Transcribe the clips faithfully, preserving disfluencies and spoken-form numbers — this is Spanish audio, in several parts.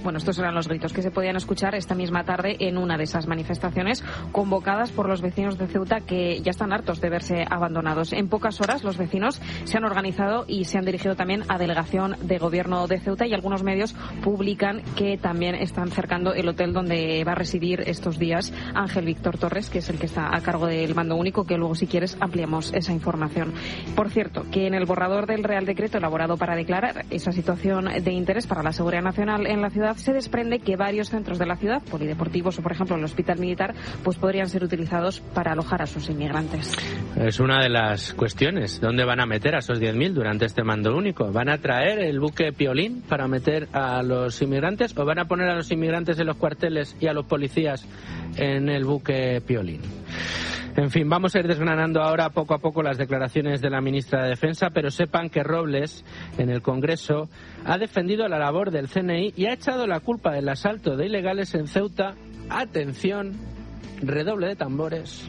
Bueno, estos eran los gritos que se podían escuchar esta misma tarde en una de esas manifestaciones convocadas por los vecinos de Ceuta, que ya están hartos de verse abandonados. En pocas horas los vecinos se han organizado y se han dirigido también a delegación de gobierno de Ceuta, y algunos medios publican que también están cercando el hotel donde va a residir estos días Ángel Víctor Torres, que es el que está a cargo del mando único, que luego, si quieres, ampliamos esa información. Por cierto, que en el borrador del Real Decreto elaborado para declarar esa situación de interés para la seguridad nacional en la ciudad, se desprende que varios centros de la ciudad, polideportivos o, por ejemplo, el Hospital Militar, pues podrían ser utilizados para alojar a sus inmigrantes. Es una de las cuestiones. ¿Dónde van a meter a esos diez mil durante este mando único? ¿Van a traer el buque Piolín para meter a los inmigrantes, o van a poner a los inmigrantes en los cuarteles y a los policías en el buque Piolín? En fin, vamos a ir desgranando ahora poco a poco las declaraciones de la ministra de Defensa, pero sepan que Robles, en el Congreso, ha defendido la labor del C N I y ha echado la culpa del asalto de ilegales en Ceuta. Atención, redoble de tambores.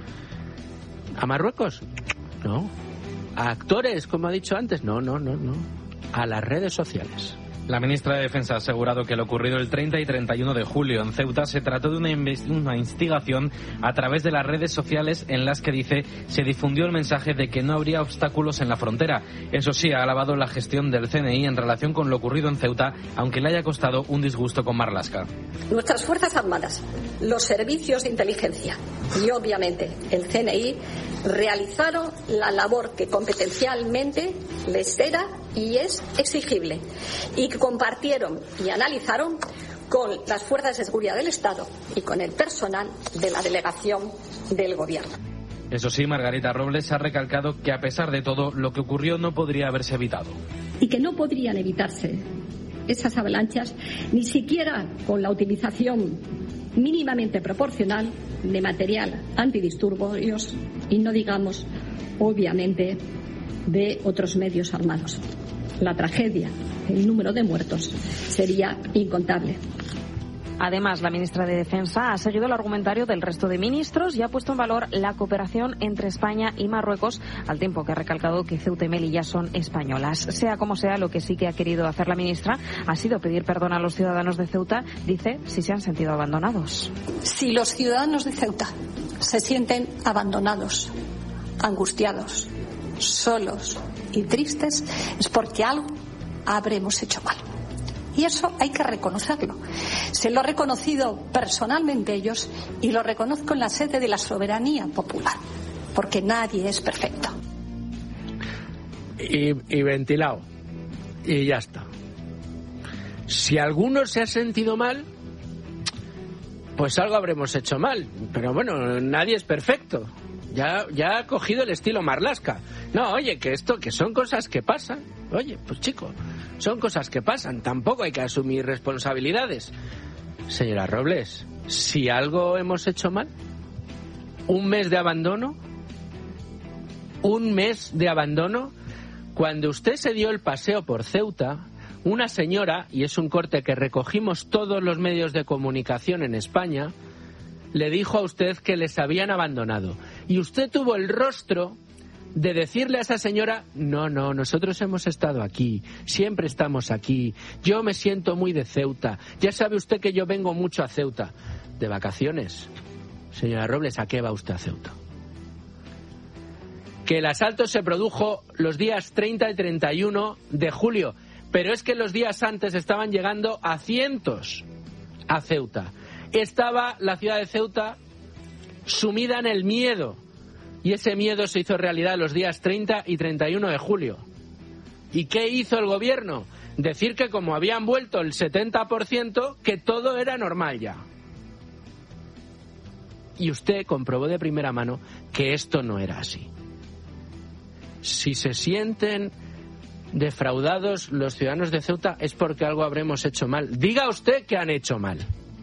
¿A Marruecos? No. ¿A actores, como ha dicho antes? No, no, no, no. A las redes sociales. La ministra de Defensa ha asegurado que lo ocurrido el treinta y treinta y uno de julio en Ceuta se trató de una, una instigación a través de las redes sociales, en las que, dice, se difundió el mensaje de que no habría obstáculos en la frontera. Eso sí, ha alabado la gestión del C N I en relación con lo ocurrido en Ceuta, aunque le haya costado un disgusto con Marlaska. Nuestras Fuerzas Armadas, los servicios de inteligencia y, obviamente, el C N I realizaron la labor que competencialmente les era y es exigible, y que compartieron y analizaron con las fuerzas de seguridad del Estado y con el personal de la delegación del Gobierno. Eso sí, Margarita Robles ha recalcado que, a pesar de todo, lo que ocurrió no podría haberse evitado. Y que no podrían evitarse esas avalanchas ni siquiera con la utilización mínimamente proporcional de material antidisturbios, y no digamos, obviamente, de otros medios armados. La tragedia, el número de muertos, sería incontable. Además, la ministra de Defensa ha seguido el argumentario del resto de ministros y ha puesto en valor la cooperación entre España y Marruecos, al tiempo que ha recalcado que Ceuta y Melilla son españolas. Sea como sea, lo que sí que ha querido hacer la ministra ha sido pedir perdón a los ciudadanos de Ceuta, dice, si se han sentido abandonados. Si los ciudadanos de Ceuta se sienten abandonados, angustiados, solos y tristes, es porque algo habremos hecho mal. Y eso hay que reconocerlo. Se lo he reconocido personalmente ellos y lo reconozco en la sede de la soberanía popular, porque nadie es perfecto. Y, y ventilado. Y ya está. Si alguno se ha sentido mal, pues algo habremos hecho mal. Pero bueno, nadie es perfecto. Ya, ya ha cogido el estilo Marlaska. No, oye, que esto, que son cosas que pasan. Oye, pues chico, son cosas que pasan. Tampoco hay que asumir responsabilidades. Señora Robles, si algo hemos hecho mal, un mes de abandono, un mes de abandono, cuando usted se dio el paseo por Ceuta, una señora, y es un corte que recogimos todos los medios de comunicación en España, le dijo a usted que les habían abandonado. Y usted tuvo el rostro de decirle a esa señora, no, no, nosotros hemos estado aquí, siempre estamos aquí, yo me siento muy de Ceuta, ya sabe usted que yo vengo mucho a Ceuta. De vacaciones. Señora Robles, ¿a qué va usted a Ceuta? Que el asalto se produjo los días treinta y treinta y uno de julio, pero es que los días antes estaban llegando a cientos a Ceuta. Estaba la ciudad de Ceuta sumida en el miedo, y ese miedo se hizo realidad los días treinta y treinta y uno de julio. ¿Y qué hizo el gobierno? Decir que como habían vuelto el setenta por ciento, que todo era normal ya. Y usted comprobó de primera mano que esto no era así. Si se sienten defraudados los ciudadanos de Ceuta, es porque algo habremos hecho mal. Diga usted que han hecho mal.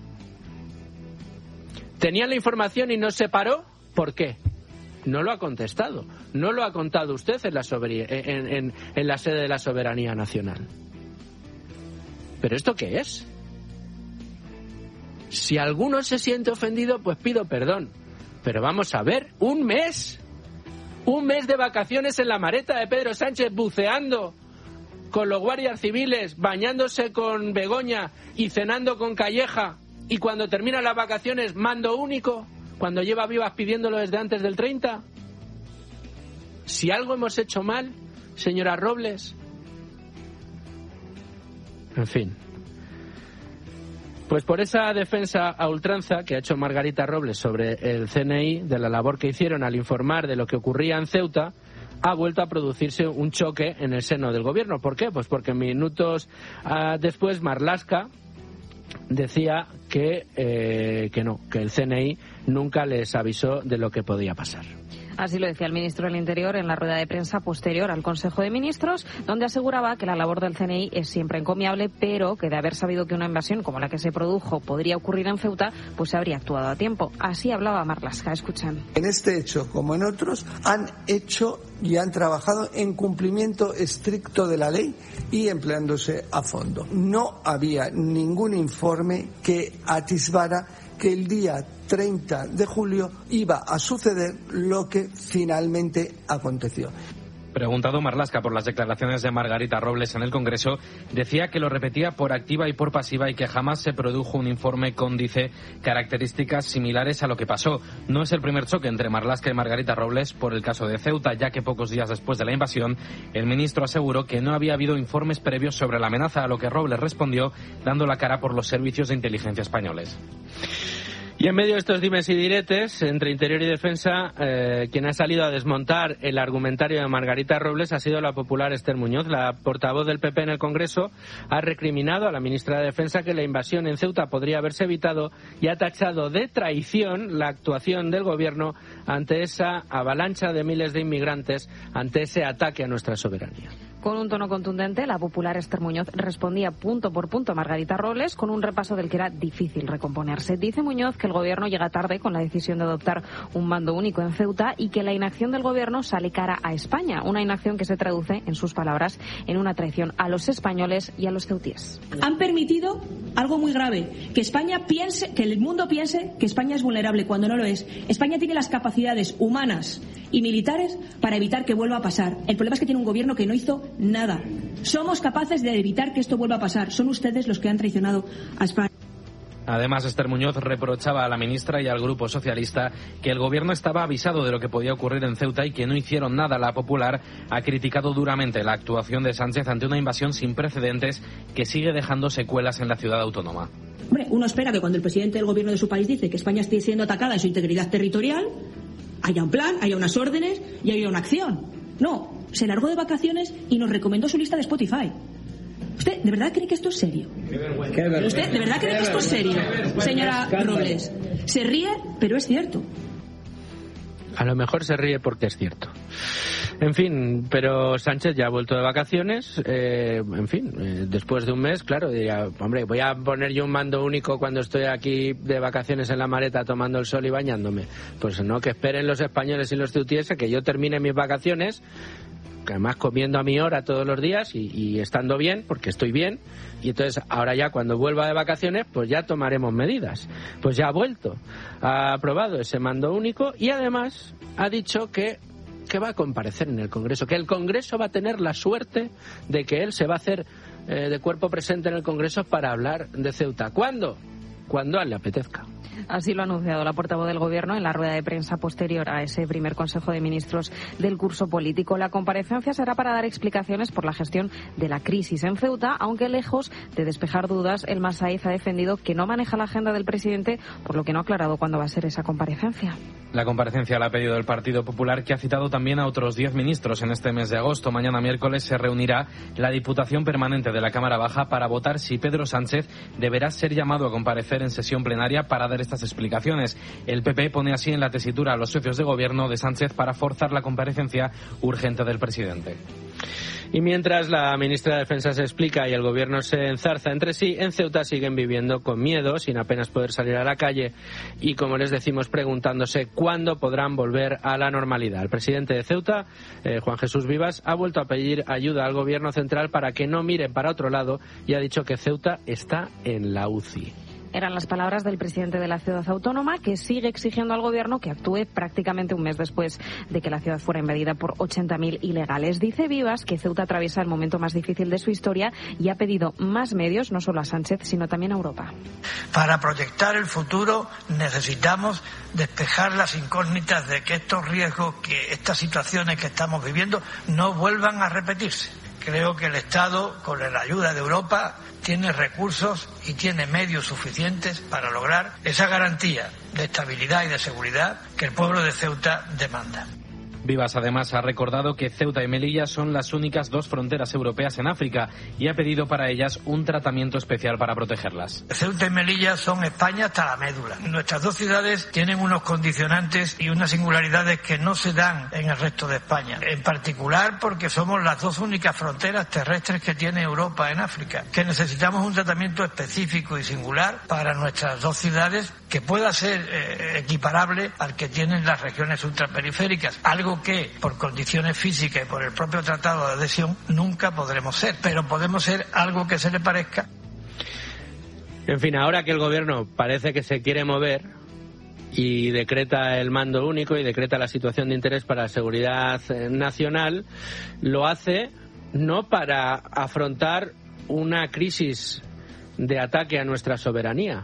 ¿Tenían la información y no se paró? ¿Por qué? No lo ha contestado. No lo ha contado usted en la, soberanía, en, en, en la sede de la soberanía nacional. ¿Pero esto qué es? Si alguno se siente ofendido, pues pido perdón. Pero vamos a ver, un mes. Un mes de vacaciones en la Mareta de Pedro Sánchez buceando con los guardias civiles, bañándose con Begoña y cenando con Calleja, y cuando terminan las vacaciones, mando único, cuando lleva vivas pidiéndolo desde antes del treinta. Si algo hemos hecho mal, señora Robles. En fin. Pues por esa defensa a ultranza que ha hecho Margarita Robles sobre el C N I, de la labor que hicieron al informar de lo que ocurría en Ceuta, ha vuelto a producirse un choque en el seno del gobierno. ¿Por qué? Pues porque minutos uh, después Marlaska decía que, eh, que no, que el C N I nunca les avisó de lo que podía pasar. Así lo decía el ministro del Interior en la rueda de prensa posterior al Consejo de Ministros, donde aseguraba que la labor del C N I es siempre encomiable, pero que de haber sabido que una invasión como la que se produjo podría ocurrir en Ceuta, pues se habría actuado a tiempo. Así hablaba Marlaska. Escuchan. En este hecho, como en otros, han hecho y han trabajado en cumplimiento estricto de la ley y empleándose a fondo. No había ningún informe que atisbara que el día treinta de julio iba a suceder lo que finalmente aconteció. Preguntado Marlaska por las declaraciones de Margarita Robles en el Congreso, decía que lo repetía por activa y por pasiva y que jamás se produjo un informe con, dice, características similares a lo que pasó. No es el primer choque entre Marlaska y Margarita Robles por el caso de Ceuta, ya que pocos días después de la invasión, el ministro aseguró que no había habido informes previos sobre la amenaza, a lo que Robles respondió dando la cara por los servicios de inteligencia españoles. Y en medio de estos dimes y diretes entre Interior y Defensa, eh, quien ha salido a desmontar el argumentario de Margarita Robles ha sido la popular Esther Muñoz. La portavoz del P P en el Congreso ha recriminado a la ministra de Defensa que la invasión en Ceuta podría haberse evitado y ha tachado de traición la actuación del Gobierno ante esa avalancha de miles de inmigrantes, ante ese ataque a nuestra soberanía. Con un tono contundente, la popular Esther Muñoz respondía punto por punto a Margarita Robles con un repaso del que era difícil recomponerse. Dice Muñoz que el Gobierno llega tarde con la decisión de adoptar un mando único en Ceuta y que la inacción del Gobierno sale cara a España, una inacción que se traduce, en sus palabras, en una traición a los españoles y a los ceutíes. Han permitido algo muy grave, que España piense, que el mundo piense que España es vulnerable cuando no lo es. España tiene las capacidades humanas y militares para evitar que vuelva a pasar. El problema es que tiene un Gobierno que no hizo nada. Somos capaces de evitar que esto vuelva a pasar. Son ustedes los que han traicionado a España. Además, Esther Muñoz reprochaba a la ministra y al Grupo Socialista que el Gobierno estaba avisado de lo que podía ocurrir en Ceuta y que no hicieron nada. La popular ha criticado duramente la actuación de Sánchez ante una invasión sin precedentes que sigue dejando secuelas en la ciudad autónoma. Hombre, uno espera que cuando el presidente del Gobierno de su país dice que España esté siendo atacada en su integridad territorial, haya un plan, haya unas órdenes y haya una acción. No, se largó de vacaciones y nos recomendó su lista de Spotify. ¿Usted de verdad cree que esto es serio? ¿Usted de verdad cree que esto es serio, señora Robles? Se ríe, pero es cierto. A lo mejor se ríe porque es cierto. En fin, pero Sánchez ya ha vuelto de vacaciones. Eh, en fin, eh, después de un mes, claro, diría, hombre, voy a poner yo un mando único cuando estoy aquí de vacaciones en la maleta tomando el sol y bañándome. Pues no, que esperen los españoles y los ceutíes que yo termine mis vacaciones, que además comiendo a mi hora todos los días y, y estando bien, porque estoy bien, y entonces ahora ya cuando vuelva de vacaciones, pues ya tomaremos medidas. Pues ya ha vuelto, ha aprobado ese mando único y además ha dicho que que va a comparecer en el Congreso, que el Congreso va a tener la suerte de que él se va a hacer eh, de cuerpo presente en el Congreso para hablar de Ceuta. ¿Cuándo? Cuando a él le apetezca. Así lo ha anunciado la portavoz del Gobierno en la rueda de prensa posterior a ese primer Consejo de Ministros del curso político. La comparecencia será para dar explicaciones por la gestión de la crisis en Ceuta, aunque lejos de despejar dudas, el Masaiz ha defendido que no maneja la agenda del presidente, por lo que no ha aclarado cuándo va a ser esa comparecencia. La comparecencia la ha pedido el Partido Popular, que ha citado también a otros diez ministros en este mes de agosto. Mañana miércoles se reunirá la Diputación Permanente de la Cámara Baja para votar si Pedro Sánchez deberá ser llamado a comparecer en sesión plenaria para dar estas explicaciones. El P P pone así en la tesitura a los socios de gobierno de Sánchez para forzar la comparecencia urgente del presidente. Y mientras la ministra de Defensa se explica y el gobierno se enzarza entre sí, en Ceuta siguen viviendo con miedo, sin apenas poder salir a la calle y, como les decimos, preguntándose cuándo podrán volver a la normalidad. El presidente de Ceuta, eh, Juan Jesús Vivas, ha vuelto a pedir ayuda al gobierno central para que no miren para otro lado y ha dicho que Ceuta está en la U C I. Eran las palabras del presidente de la ciudad autónoma, que sigue exigiendo al gobierno que actúe prácticamente un mes después de que la ciudad fuera invadida por ochenta mil ilegales. Dice Vivas que Ceuta atraviesa el momento más difícil de su historia y ha pedido más medios, no solo a Sánchez, sino también a Europa. Para proyectar el futuro necesitamos despejar las incógnitas de que estos riesgos, que estas situaciones que estamos viviendo no vuelvan a repetirse. Creo que el Estado, con la ayuda de Europa, tiene recursos y tiene medios suficientes para lograr esa garantía de estabilidad y de seguridad que el pueblo de Ceuta demanda. Vivas además ha recordado que Ceuta y Melilla son las únicas dos fronteras europeas en África y ha pedido para ellas un tratamiento especial para protegerlas. Ceuta y Melilla son España hasta la médula. Nuestras dos ciudades tienen unos condicionantes y unas singularidades que no se dan en el resto de España. En particular porque somos las dos únicas fronteras terrestres que tiene Europa en África, que necesitamos un tratamiento específico y singular para nuestras dos ciudades que pueda ser eh, equiparable al que tienen las regiones ultraperiféricas, algo que por condiciones físicas y por el propio tratado de adhesión nunca podremos ser, pero podemos ser algo que se le parezca. En fin, ahora que el gobierno parece que se quiere mover y decreta el mando único y decreta la situación de interés para la seguridad nacional, lo hace no para afrontar una crisis de ataque a nuestra soberanía,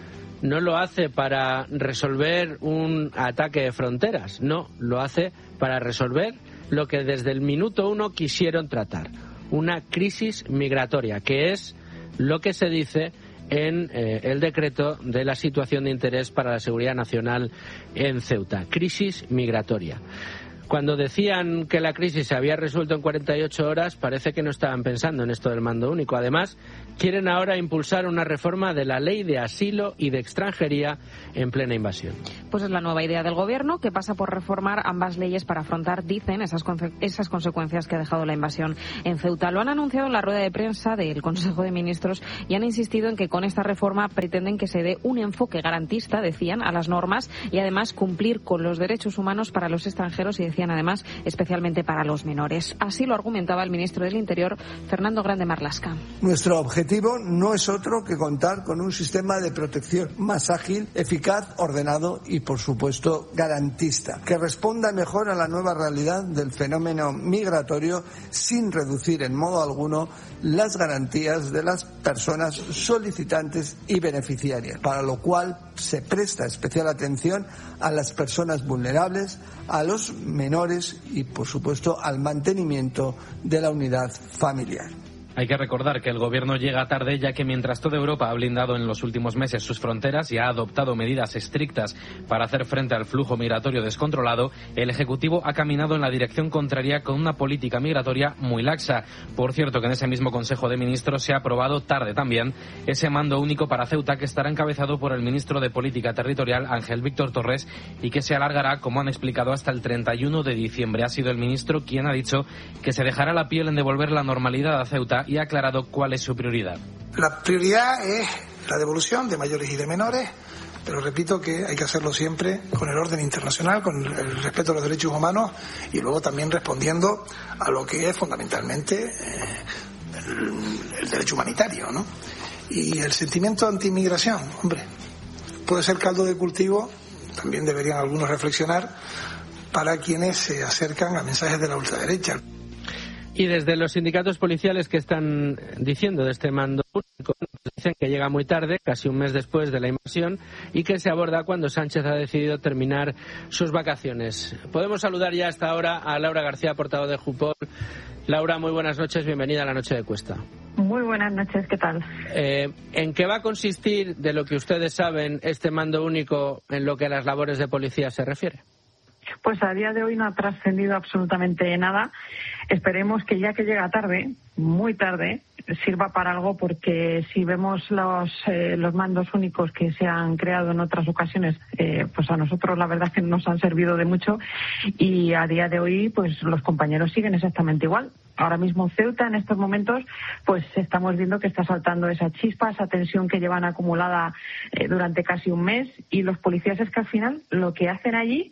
no lo hace para resolver un ataque de fronteras, no, lo hace para resolver lo que desde el minuto uno quisieron tratar, una crisis migratoria, que es lo que se dice en eh, el decreto de la situación de interés para la seguridad nacional en Ceuta, crisis migratoria. Cuando decían que la crisis se había resuelto en cuarenta y ocho horas, parece que no estaban pensando en esto del mando único. Además, quieren ahora impulsar una reforma de la ley de asilo y de extranjería en plena invasión. Pues es la nueva idea del gobierno, que pasa por reformar ambas leyes para afrontar, dicen, esas, conse- esas consecuencias que ha dejado la invasión en Ceuta. Lo han anunciado en la rueda de prensa del Consejo de Ministros y han insistido en que con esta reforma pretenden que se dé un enfoque garantista, decían, a las normas y además cumplir con los derechos humanos para los extranjeros y decían además especialmente para los menores. Así lo argumentaba el ministro del Interior, Fernando Grande Marlaska. Nuestro objetivo no es otro que contar con un sistema de protección más ágil, eficaz, ordenado y, por supuesto, garantista, que responda mejor a la nueva realidad del fenómeno migratorio sin reducir en modo alguno las garantías de las personas solicitantes y beneficiarias, para lo cual se presta especial atención a las personas vulnerables, a los menores y, por supuesto, al mantenimiento de la unidad familiar. Hay que recordar que el gobierno llega tarde, ya que mientras toda Europa ha blindado en los últimos meses sus fronteras y ha adoptado medidas estrictas para hacer frente al flujo migratorio descontrolado, el Ejecutivo ha caminado en la dirección contraria con una política migratoria muy laxa. Por cierto, que en ese mismo Consejo de Ministros se ha aprobado tarde también ese mando único para Ceuta, que estará encabezado por el ministro de Política Territorial, Ángel Víctor Torres, y que se alargará, como han explicado, hasta el treinta y uno de diciembre. Ha sido el ministro quien ha dicho que se dejará la piel en devolver la normalidad a Ceuta y ha aclarado cuál es su prioridad. La prioridad es la devolución de mayores y de menores, pero repito que hay que hacerlo siempre con el orden internacional, con el respeto a los derechos humanos y luego también respondiendo a lo que es fundamentalmente eh, el, el derecho humanitario, ¿no? Y el sentimiento anti-inmigración, hombre, puede ser caldo de cultivo, también deberían algunos reflexionar, para quienes se acercan a mensajes de la ultraderecha. Y desde los sindicatos policiales, que están diciendo de este mando único, dicen que llega muy tarde, casi un mes después de la invasión, y que se aborda cuando Sánchez ha decidido terminar sus vacaciones. Podemos saludar ya hasta ahora a Laura García, portavoz de Jupol. Laura, muy buenas noches, bienvenida a la Noche de Cuesta. Muy buenas noches, ¿qué tal? Eh, ¿En qué va a consistir, de lo que ustedes saben, este mando único en lo que a las labores de policía se refiere? Pues a día de hoy no ha trascendido absolutamente nada. Esperemos que ya que llega tarde, muy tarde, sirva para algo, porque si vemos los eh, los mandos únicos que se han creado en otras ocasiones, eh, pues a nosotros la verdad es que nos han servido de mucho, y a día de hoy pues los compañeros siguen exactamente igual. Ahora mismo Ceuta, en estos momentos, pues estamos viendo que está saltando esa chispa, esa tensión que llevan acumulada eh, durante casi un mes, y los policías es que al final lo que hacen allí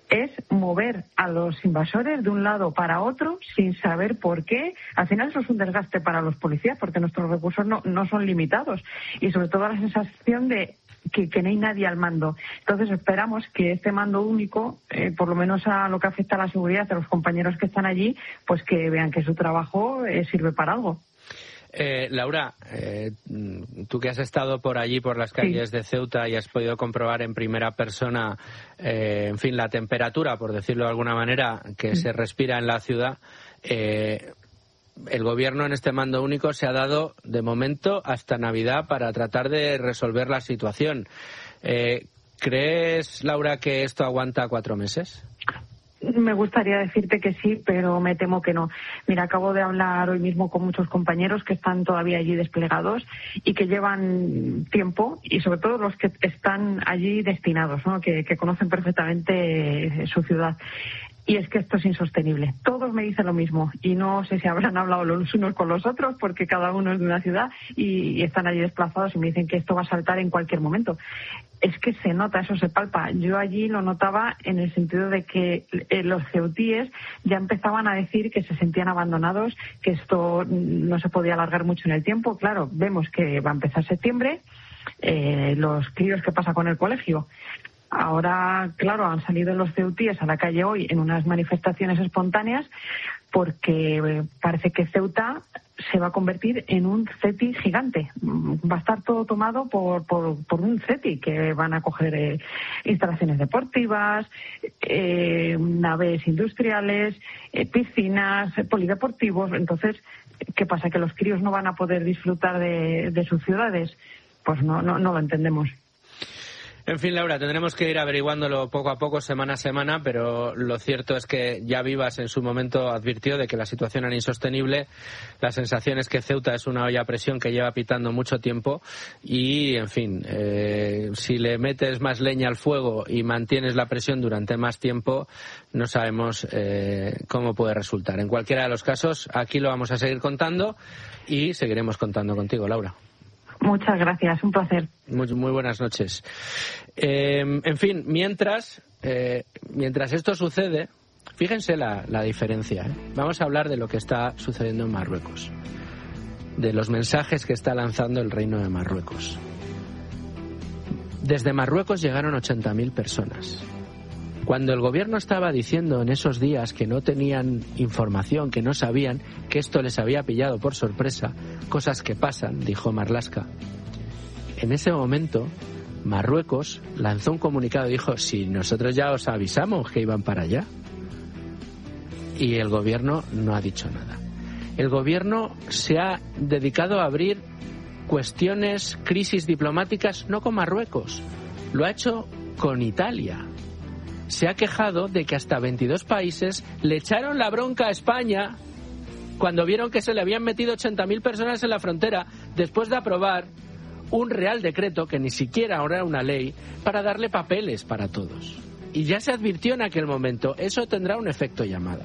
es mover a los invasores de un lado para otro sin saber por qué. Al final eso es un desgaste para los policías porque nuestros recursos no, no son limitados y sobre todo la sensación de que, que no hay nadie al mando. Entonces esperamos que este mando único, eh, por lo menos a lo que afecta a la seguridad de los compañeros que están allí, pues que vean que su trabajo eh, sirve para algo. Eh, Laura, eh, tú que has estado por allí, por las calles sí. de Ceuta y has podido comprobar en primera persona, eh, en fin, la temperatura, por decirlo de alguna manera, que sí. se respira en la ciudad, eh, el gobierno en este mando único se ha dado, de momento, hasta Navidad para tratar de resolver la situación. Eh, ¿Crees, Laura, que esto aguanta cuatro meses? Me gustaría decirte que sí, pero me temo que no. Mira, acabo de hablar hoy mismo con muchos compañeros que están todavía allí desplegados y que llevan tiempo, y sobre todo los que están allí destinados, ¿no? que, que conocen perfectamente su ciudad. Y es que esto es insostenible. Todos me dicen lo mismo y no sé si habrán hablado los unos con los otros porque cada uno es de una ciudad y, y están allí desplazados y me dicen que esto va a saltar en cualquier momento. Es que se nota, eso se palpa. Yo allí lo notaba en el sentido de que eh, los ceutíes ya empezaban a decir que se sentían abandonados, que esto no se podía alargar mucho en el tiempo. Claro, vemos que va a empezar septiembre, eh, los críos que pasa con el colegio. Ahora, claro, han salido los ceutíes a la calle hoy en unas manifestaciones espontáneas porque parece que Ceuta se va a convertir en un CETI gigante. Va a estar todo tomado por, por, por un CETI, que van a coger eh, instalaciones deportivas, eh, naves industriales, eh, piscinas, polideportivos. Entonces, ¿qué pasa? ¿Que los críos no van a poder disfrutar de, de sus ciudades? Pues no, no, no lo entendemos. En fin, Laura, tendremos que ir averiguándolo poco a poco, semana a semana, pero lo cierto es que ya Vivas en su momento advirtió de que la situación era insostenible. La sensación es que Ceuta es una olla a presión que lleva pitando mucho tiempo y, en fin, eh, si le metes más leña al fuego y mantienes la presión durante más tiempo, no sabemos eh, cómo puede resultar. En cualquiera de los casos, aquí lo vamos a seguir contando y seguiremos contando contigo, Laura. Muchas gracias, un placer. Muy, muy buenas noches. Eh, en fin, mientras eh, mientras esto sucede, fíjense la, la diferencia. ¿eh? Vamos a hablar de lo que está sucediendo en Marruecos, de los mensajes que está lanzando el Reino de Marruecos. Desde Marruecos llegaron ochenta mil personas. Cuando el gobierno estaba diciendo en esos días que no tenían información, que no sabían, que esto les había pillado por sorpresa, cosas que pasan, dijo Marlaska. En ese momento, Marruecos lanzó un comunicado y dijo, si nosotros ya os avisamos que iban para allá. Y el gobierno no ha dicho nada. El gobierno se ha dedicado a abrir cuestiones, crisis diplomáticas, no con Marruecos, lo ha hecho con Italia. Se ha quejado de que hasta veintidós países le echaron la bronca a España cuando vieron que se le habían metido ochenta mil personas en la frontera después de aprobar un real decreto, que ni siquiera era una ley, para darle papeles para todos. Y ya se advirtió en aquel momento, eso tendrá un efecto llamada.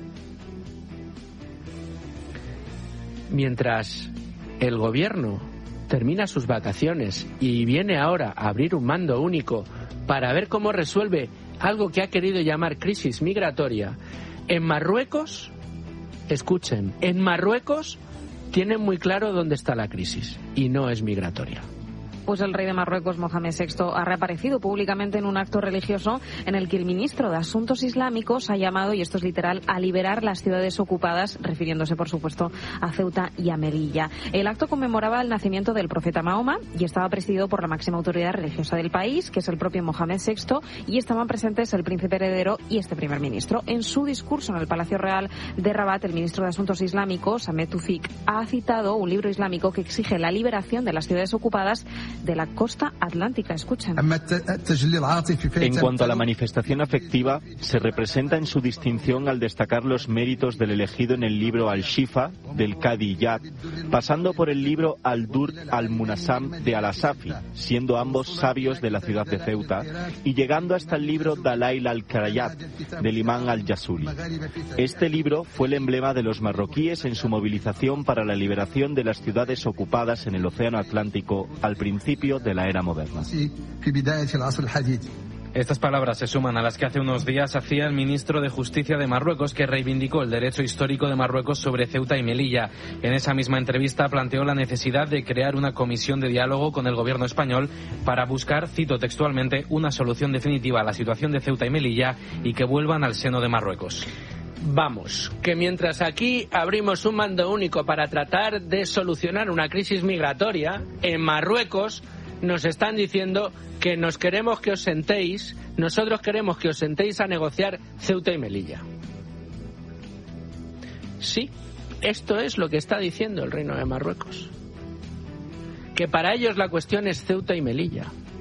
Mientras el gobierno termina sus vacaciones y viene ahora a abrir un mando único para ver cómo resuelve algo que ha querido llamar crisis migratoria, en Marruecos, escuchen, en Marruecos tienen muy claro dónde está la crisis y no es migratoria. Pues el rey de Marruecos, Mohamed sexto, ha reaparecido públicamente en un acto religioso en el que el ministro de Asuntos Islámicos ha llamado, y esto es literal, a liberar las ciudades ocupadas, refiriéndose, por supuesto, a Ceuta y a Melilla. El acto conmemoraba el nacimiento del profeta Mahoma y estaba presidido por la máxima autoridad religiosa del país, que es el propio Mohamed sexto, y estaban presentes el príncipe heredero y este primer ministro. En su discurso en el Palacio Real de Rabat, el ministro de Asuntos Islámicos, Ahmed Toufik, ha citado un libro islámico que exige la liberación de las ciudades ocupadas de la costa atlántica. Escuchen. En cuanto a la manifestación afectiva, se representa en su distinción al destacar los méritos del elegido en el libro Al-Shifa del Qadi Iyad, pasando por el libro Al-Dur al-Munasam de Al-Asafi, siendo ambos sabios de la ciudad de Ceuta, y llegando hasta el libro Dalail al-Karayat del imán al-Yasuli. Este libro fue el emblema de los marroquíes en su movilización para la liberación de las ciudades ocupadas en el Océano Atlántico al principio de la era moderna. Estas palabras se suman a las que hace unos días hacía el ministro de Justicia de Marruecos, que reivindicó el derecho histórico de Marruecos sobre Ceuta y Melilla. En esa misma entrevista planteó la necesidad de crear una comisión de diálogo con el gobierno español para buscar, cito textualmente, una solución definitiva a la situación de Ceuta y Melilla y que vuelvan al seno de Marruecos. Vamos, que mientras aquí abrimos un mando único para tratar de solucionar una crisis migratoria, en Marruecos nos están diciendo que nos queremos que os sentéis, nosotros queremos que os sentéis a negociar Ceuta y Melilla. Sí, esto es lo que está diciendo el Reino de Marruecos. Que para ellos la cuestión es Ceuta y Melilla,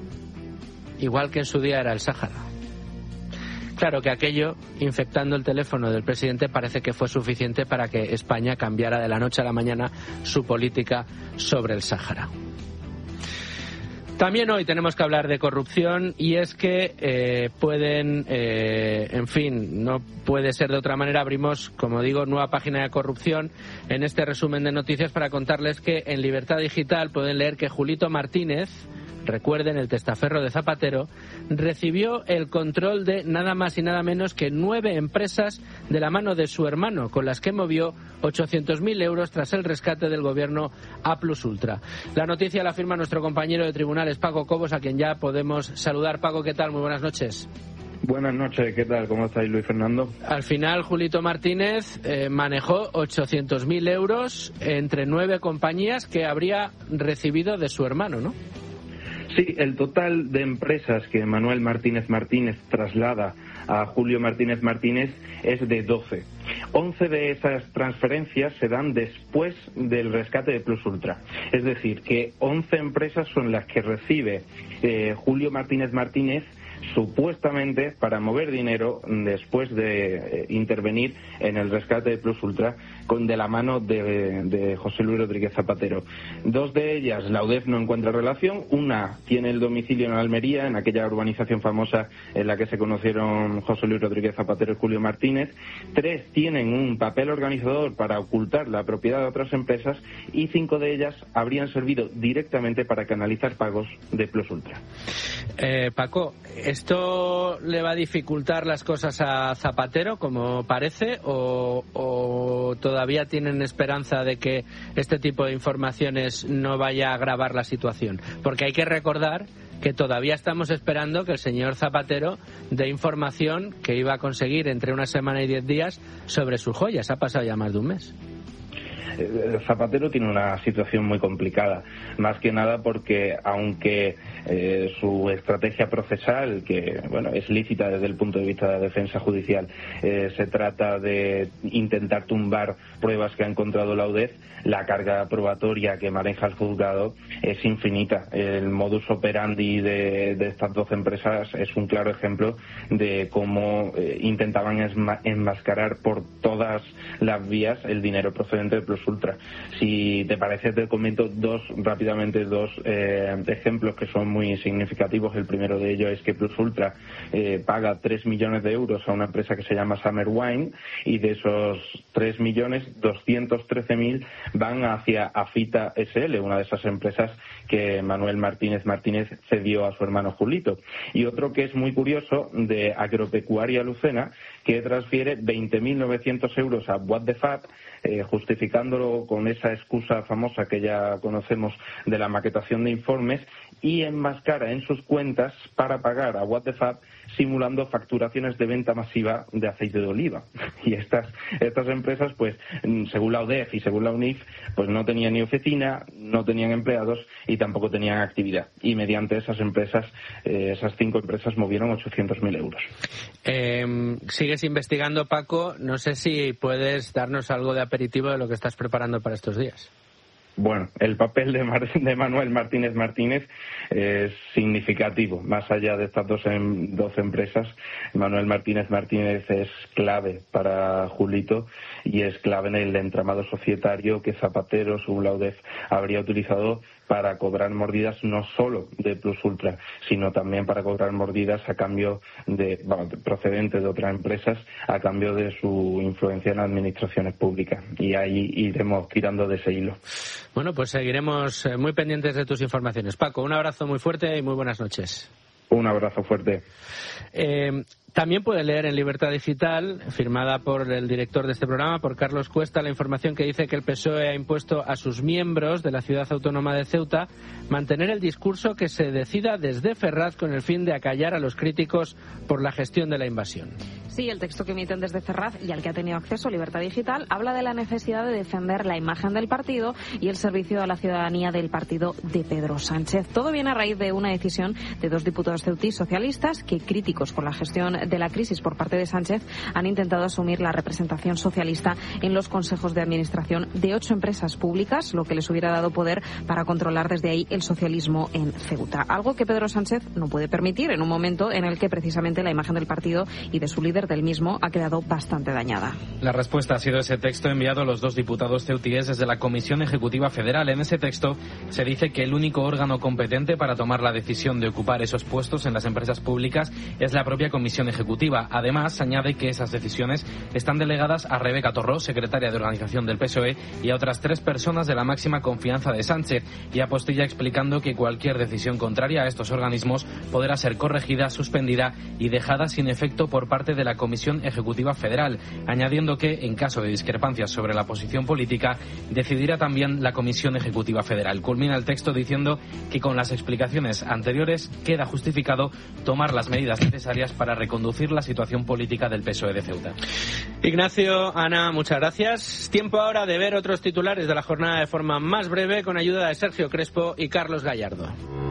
igual que en su día era el Sáhara. Claro que aquello, infectando el teléfono del presidente, parece que fue suficiente para que España cambiara de la noche a la mañana su política sobre el Sáhara. También hoy tenemos que hablar de corrupción, y es que eh, pueden, eh, en fin, no puede ser de otra manera. Abrimos, como digo, nueva página de corrupción en este resumen de noticias para contarles que en Libertad Digital pueden leer que Julito Martínez, recuerden, el testaferro de Zapatero, recibió el control de nada más y nada menos que nueve empresas de la mano de su hermano, con las que movió ochocientos mil euros tras el rescate del gobierno A Plus Ultra. La noticia la firma nuestro compañero de tribunales, Paco Cobos, a quien ya podemos saludar. Paco, ¿qué tal? Muy buenas noches. Buenas noches, ¿qué tal? ¿Cómo estáis, Luis Fernando? Al final, Julito Martínez eh, manejó ochocientos mil euros entre nueve compañías que habría recibido de su hermano, ¿no? Sí, el total de empresas que Manuel Martínez Martínez traslada a Julio Martínez Martínez es de doce. once de esas transferencias se dan después del rescate de Plus Ultra. Es decir, que once empresas son las que recibe eh, Julio Martínez Martínez supuestamente para mover dinero después de eh, intervenir en el rescate de Plus Ultra con de la mano de, de José Luis Rodríguez Zapatero. Dos de ellas la U D E F no encuentra relación, una tiene el domicilio en Almería, en aquella urbanización famosa en la que se conocieron José Luis Rodríguez Zapatero y Julio Martínez. Tres tienen un papel organizador para ocultar la propiedad de otras empresas, y cinco de ellas habrían servido directamente para canalizar pagos de Plus Ultra. Eh, Paco, ¿esto le va a dificultar las cosas a Zapatero, como parece, o, o todavía tienen esperanza de que este tipo de informaciones no vaya a agravar la situación? Porque hay que recordar que todavía estamos esperando que el señor Zapatero dé información que iba a conseguir entre una semana y diez días sobre sus joyas. Ha pasado ya más de un mes. Zapatero tiene una situación muy complicada, más que nada porque aunque eh, su estrategia procesal, que bueno es lícita desde el punto de vista de la defensa judicial, eh, se trata de intentar tumbar pruebas que ha encontrado la U D E F, la carga probatoria que maneja el juzgado es infinita. El modus operandi de, de estas doce empresas es un claro ejemplo de cómo eh, intentaban esma- enmascarar por todas las vías el dinero procedente de Plus Ultra. Si te parece, te comento dos rápidamente dos eh, ejemplos que son muy significativos. El primero de ellos es que Plus Ultra eh, paga tres millones de euros a una empresa que se llama Summer Wine, y de esos tres millones, doscientos trece mil van hacia Afita S L, una de esas empresas que Manuel Martínez Martínez cedió a su hermano Julito. Y otro que es muy curioso, de Agropecuaria Lucena, que transfiere veinte mil novecientos euros a What the Fab, eh, justificándolo con esa excusa famosa que ya conocemos de la maquetación de informes, y enmascara en sus cuentas para pagar a What the Fab, simulando facturaciones de venta masiva de aceite de oliva. Y estas estas empresas, pues, según la U D E F y según la U N I F, pues no tenían ni oficina, no tenían empleados y tampoco tenían actividad. Y mediante esas empresas, eh, esas cinco empresas movieron ochocientos mil euros. Eh, sigues investigando, Paco. No sé si puedes darnos algo de aperitivo de lo que estás preparando para estos días. Bueno, el papel de, Mar- de Manuel Martínez Martínez es significativo. Más allá de estas dos, em- dos empresas, Manuel Martínez Martínez es clave para Julito y es clave en el entramado societario que Zapatero, según la U D E F, habría utilizado para cobrar mordidas no solo de Plus Ultra, sino también para cobrar mordidas a cambio de, bueno, procedentes de otras empresas, a cambio de su influencia en administraciones públicas. Y ahí iremos tirando de ese hilo. Bueno, pues seguiremos muy pendientes de tus informaciones. Paco, un abrazo muy fuerte y muy buenas noches. Un abrazo fuerte. Eh, también puede leer en Libertad Digital, firmada por el director de este programa, por Carlos Cuesta, la información que dice que el P S O E ha impuesto a sus miembros de la ciudad autónoma de Ceuta mantener el discurso que se decida desde Ferraz con el fin de acallar a los críticos por la gestión de la invasión. Sí, el texto que emiten desde Ferraz y al que ha tenido acceso Libertad Digital habla de la necesidad de defender la imagen del partido y el servicio a la ciudadanía del partido de Pedro Sánchez. Todo viene a raíz de una decisión de dos diputados ceutís socialistas que, críticos con la gestión de la crisis por parte de Sánchez, han intentado asumir la representación socialista en los consejos de administración de ocho empresas públicas, lo que les hubiera dado poder para controlar desde ahí el socialismo en Ceuta. Algo que Pedro Sánchez no puede permitir en un momento en el que precisamente la imagen del partido y de su líder del mismo ha quedado bastante dañada. La respuesta ha sido ese texto enviado a los dos diputados ceutíes desde la Comisión Ejecutiva Federal. En ese texto se dice que el único órgano competente para tomar la decisión de ocupar esos puestos en las empresas públicas es la propia Comisión Ejecutiva. Además, añade que esas decisiones están delegadas a Rebeca Torró, secretaria de organización del P S O E, y a otras tres personas de la máxima confianza de Sánchez, y apostilla explicando que cualquier decisión contraria a estos organismos podrá ser corregida, suspendida y dejada sin efecto por parte de la Comisión Ejecutiva Federal, añadiendo que, en caso de discrepancias sobre la posición política, decidirá también la Comisión Ejecutiva Federal. Culmina el texto diciendo que con las explicaciones anteriores queda justificado tomar las medidas necesarias para reconducir la situación política del P S O E de Ceuta. Ignacio, Ana, muchas gracias. Tiempo ahora de ver otros titulares de la jornada de forma más breve con ayuda de Sergio Crespo y Carlos Gallardo.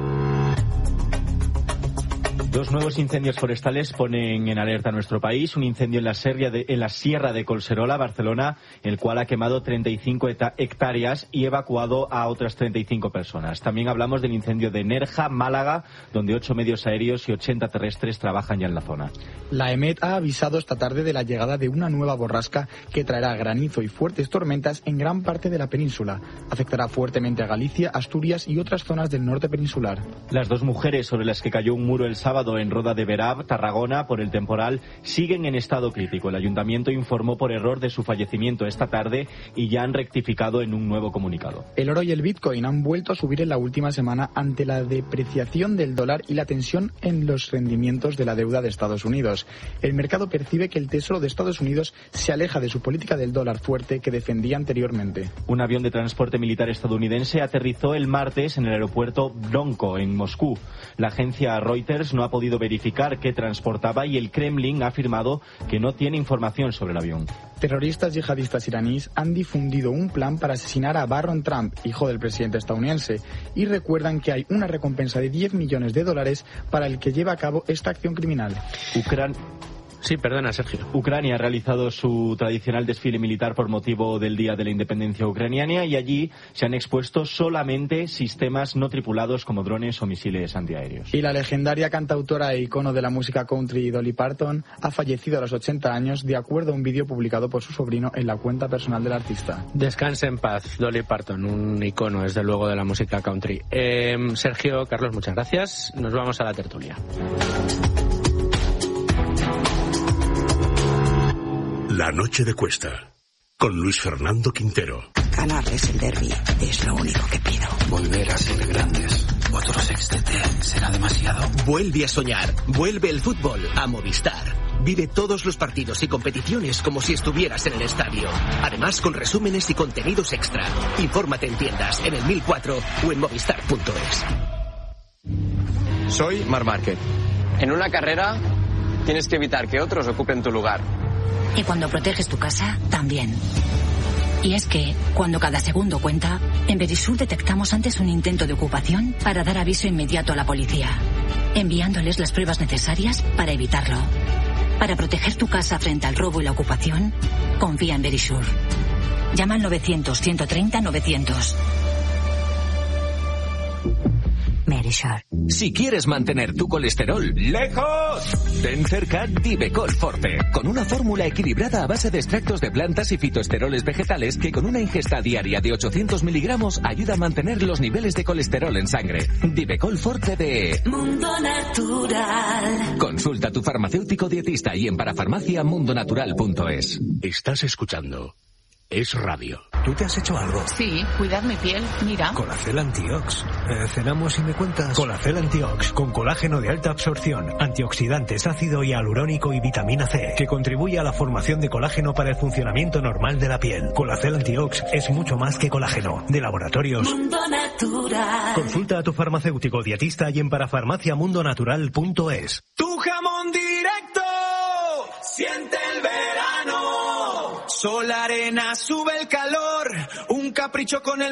Dos nuevos incendios forestales ponen en alerta a nuestro país. Un incendio en la, de, en la Sierra de Collserola, Barcelona, el cual ha quemado treinta y cinco hectáreas y evacuado a otras treinta y cinco personas. También hablamos del incendio de Nerja, Málaga, donde ocho medios aéreos y ochenta terrestres trabajan ya en la zona. La EMET ha avisado esta tarde de la llegada de una nueva borrasca que traerá granizo y fuertes tormentas en gran parte de la península. Afectará fuertemente a Galicia, Asturias y otras zonas del norte peninsular. Las dos mujeres sobre las que cayó un muro el sábado en Roda de Berab, Tarragona, por el temporal, siguen en estado crítico. El ayuntamiento informó por error de su fallecimiento esta tarde y ya han rectificado en un nuevo comunicado. El oro y el Bitcoin han vuelto a subir en la última semana ante la depreciación del dólar y la tensión en los rendimientos de la deuda de Estados Unidos. El mercado percibe que el Tesoro de Estados Unidos se aleja de su política del dólar fuerte que defendía anteriormente. Un avión de transporte militar estadounidense aterrizó el martes en el aeropuerto Bronco, en Moscú. La agencia Reuters no ha podido verificar qué transportaba y el Kremlin ha afirmado que no tiene información sobre el avión. Terroristas yihadistas iraníes han difundido un plan para asesinar a Barron Trump, hijo del presidente estadounidense, y recuerdan que hay una recompensa de diez millones de dólares para el que lleve a cabo esta acción criminal. Ucrania. Sí, perdona, Sergio. Ucrania ha realizado su tradicional desfile militar por motivo del Día de la Independencia Ucraniana y allí se han expuesto solamente sistemas no tripulados como drones o misiles antiaéreos. Y la legendaria cantautora e icono de la música country Dolly Parton ha fallecido a los ochenta años, de acuerdo a un vídeo publicado por su sobrino en la cuenta personal del artista. Descanse en paz, Dolly Parton, un icono desde luego de la música country. Eh, Sergio, Carlos, muchas gracias. Nos vamos a la tertulia. La noche de Cuesta, con Luis Fernando Quintero. Ganarles el derbi es lo único que pido. Volver a ser grandes. Otro sextete será demasiado. Vuelve a soñar. Vuelve el fútbol a Movistar. Vive todos los partidos y competiciones como si estuvieras en el estadio. Además, con resúmenes y contenidos extra. Infórmate en tiendas, en el mil cuatro o en movistar punto es. Soy Marc Márquez. En una carrera tienes que evitar que otros ocupen tu lugar. Y cuando proteges tu casa, también. Y es que, cuando cada segundo cuenta, en Verisur detectamos antes un intento de ocupación para dar aviso inmediato a la policía, enviándoles las pruebas necesarias para evitarlo. Para proteger tu casa frente al robo y la ocupación, confía en Verisur. Llama al novecientos, ciento treinta, novecientos. Verisur. Si quieres mantener tu colesterol lejos, ten cerca Divecol Forte, con una fórmula equilibrada a base de extractos de plantas y fitoesteroles vegetales que con una ingesta diaria de ochocientos miligramos ayuda a mantener los niveles de colesterol en sangre. Divecol Forte de Mundo Natural. Consulta a tu farmacéutico dietista y en parafarmacia mundonatural punto es. Estás escuchando es radio. ¿Tú te has hecho algo? Sí, cuidar mi piel, mira. Colacel Antiox. Eh, cenamos y me cuentas. Colacel Antiox, con colágeno de alta absorción, antioxidantes, ácido hialurónico y vitamina C, que contribuye a la formación de colágeno para el funcionamiento normal de la piel. Colacel Antiox es mucho más que colágeno. De Laboratorios Mundo Natural. Consulta a tu farmacéutico dietista y en parafarmaciamundonatural punto es. Tu jamón directo, siente el verano. Sol, arena, sube el calor, un capricho con el